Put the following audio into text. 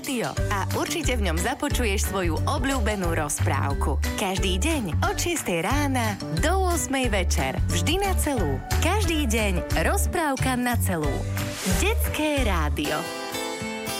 rádio a určite v ňom započuješ svoju obľúbenú rozprávku. Každý deň od 6 rána do 8 večer. Vždy na celú. Každý deň rozprávka na celú. Detské rádio.